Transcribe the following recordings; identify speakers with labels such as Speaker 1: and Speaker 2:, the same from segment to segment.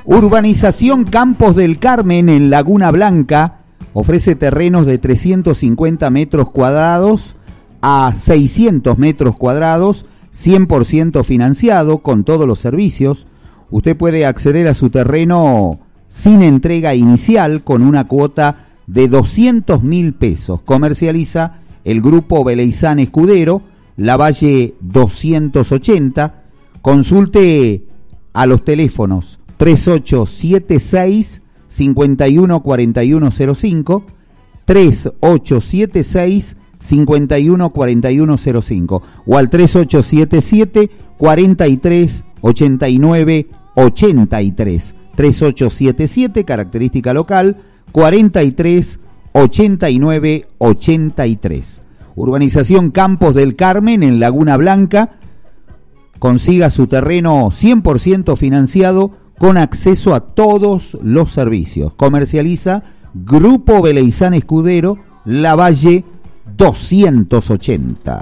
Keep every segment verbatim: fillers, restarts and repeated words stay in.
Speaker 1: Urbanización Campos del Carmen en Laguna Blanca ofrece terrenos de trescientos cincuenta metros cuadrados a seiscientos metros cuadrados, cien por ciento financiado con todos los servicios. Usted puede acceder a su terreno sin entrega inicial con una cuota de doscientos mil pesos. Comercializa el grupo Beleizán Escudero, Lavalle doscientos ochenta. Consulte a los teléfonos tres ocho siete seis, cinco uno cuatro uno cero cinco, tres ocho siete seis, cinco uno cuatro uno cero cinco o al tres ocho siete siete, cuatro tres ocho nueve ocho tres. tres ocho siete siete, característica local, cuatro tres ocho nueve ocho tres. Urbanización Campos del Carmen en Laguna Blanca. Consiga su terreno cien por ciento financiado con acceso a todos los servicios. Comercializa Grupo Beleizán Escudero, Lavalle doscientos ochenta.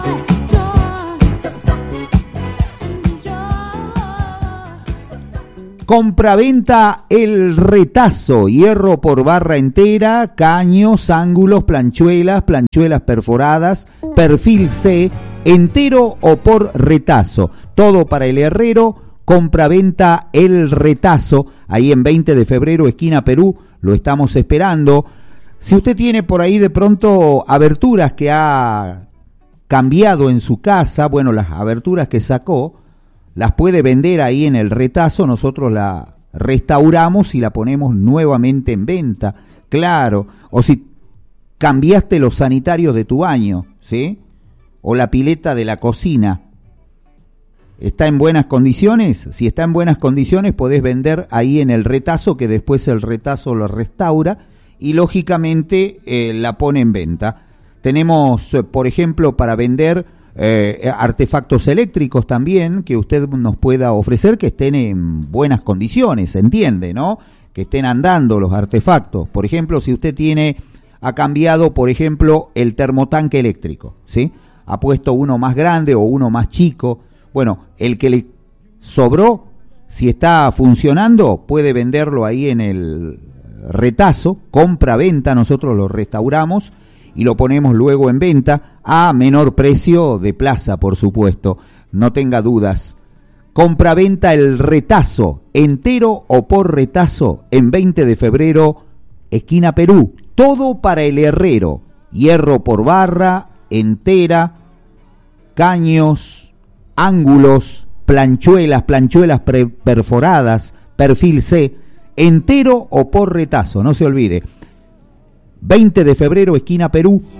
Speaker 1: Compraventa El Retazo, hierro por barra entera, caños, ángulos, planchuelas, planchuelas perforadas, perfil C, entero o por retazo. Todo para el herrero. Compraventa El Retazo, ahí en veinte de febrero, esquina Perú, lo estamos esperando. Si usted tiene por ahí de pronto aberturas que ha cambiado en su casa, bueno, las aberturas que sacó, las puede vender ahí en El Retazo, nosotros la restauramos y la ponemos nuevamente en venta, claro. O si cambiaste los sanitarios de tu baño, ¿sí? O la pileta de la cocina, ¿está en buenas condiciones? Si está en buenas condiciones, podés vender ahí en El Retazo, que después El Retazo lo restaura y lógicamente eh, la pone en venta. Tenemos, eh, por ejemplo, para vender eh, artefactos eléctricos también, que usted nos pueda ofrecer, que estén en buenas condiciones, ¿se entiende, no? Que estén andando los artefactos. Por ejemplo, si usted tiene, ha cambiado, por ejemplo, el termotanque eléctrico, ¿sí? Ha puesto uno más grande o uno más chico. Bueno, el que le sobró, si está funcionando, puede venderlo ahí en El Retazo, compra-venta, nosotros lo restauramos y lo ponemos luego en venta a menor precio de plaza, por supuesto, no tenga dudas. Compra-venta El Retazo, entero o por retazo, en veinte de febrero, esquina Perú. Todo para el herrero, hierro por barra, entera, caños, ángulos, planchuelas, planchuelas pre- perforadas, perfil C, entero o por retazo, no se olvide. veinte de febrero, esquina Perú,